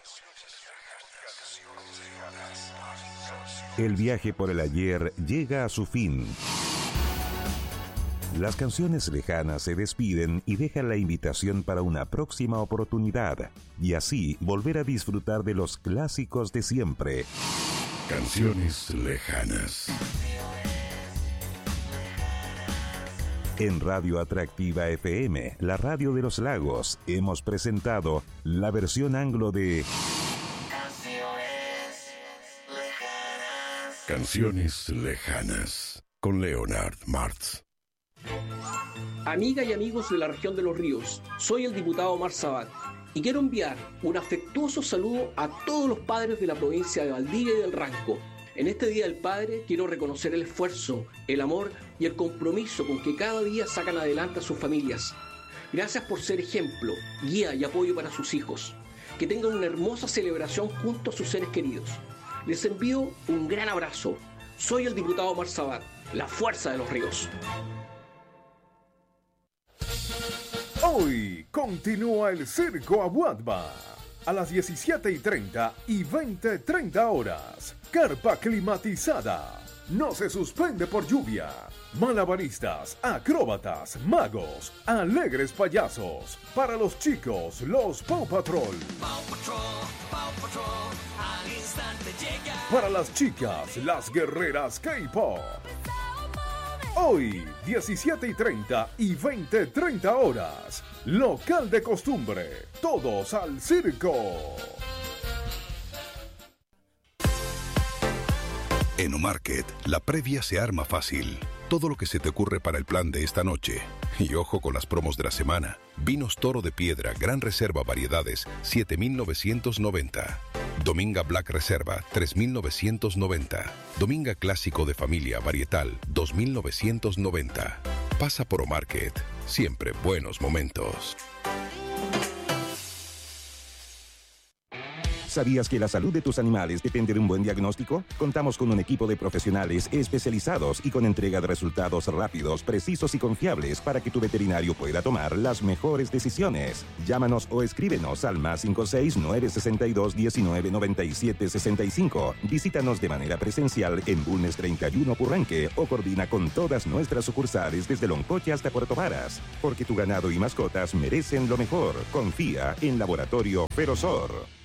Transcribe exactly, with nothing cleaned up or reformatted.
El viaje por el ayer llega a su fin. Las canciones lejanas se despiden y dejan la invitación para una próxima oportunidad, y así volver a disfrutar de los clásicos de siempre. Canciones lejanas. En Radio Atractiva F M, la radio de los lagos, hemos presentado la versión anglo de Canciones lejanas. Canciones lejanas. Con Leonard Martz. Amiga y amigos de la región de los ríos, soy el diputado Omar Sabat y quiero enviar un afectuoso saludo a todos los padres de la provincia de Valdivia y del Ranco. En este Día del Padre quiero reconocer el esfuerzo, el amor y el compromiso con que cada día sacan adelante a sus familias. Gracias por ser ejemplo, guía y apoyo para sus hijos. Que tengan una hermosa celebración junto a sus seres queridos. Les envío un gran abrazo. Soy el diputado Omar Sabat, la fuerza de los ríos. Hoy continúa el Circo Abuadba a las diecisiete y treinta y veinte treinta horas. Carpa climatizada. No se suspende por lluvia. Malabaristas, acróbatas, magos, alegres payasos. Para los chicos, los Paw Patrol. Paw Patrol, Paw Patrol, al instante llega. Para las chicas, las guerreras K-Pop. Hoy, diecisiete y treinta y veinte treinta horas. Local de costumbre. Todos al circo. En Omarket, la previa se arma fácil. Todo lo que se te ocurre para el plan de esta noche. Y ojo con las promos de la semana. Vinos Toro de Piedra, Gran Reserva Variedades, siete mil novecientos noventa. Dominga Black Reserva, tres mil novecientos noventa. Dominga Clásico de Familia Varietal, dos mil novecientos noventa. Pasa por Omarket. Siempre buenos momentos. ¿Sabías que la salud de tus animales depende de un buen diagnóstico? Contamos con un equipo de profesionales especializados y con entrega de resultados rápidos, precisos y confiables para que tu veterinario pueda tomar las mejores decisiones. Llámanos o escríbenos al más cinco seis nueve seis dos diecinueve noventa y siete sesenta y cinco. Visítanos de manera presencial en Bulnes treinta y uno Purranque o coordina con todas nuestras sucursales desde Loncoche hasta Puerto Varas. Porque tu ganado y mascotas merecen lo mejor. Confía en Laboratorio Ferozor.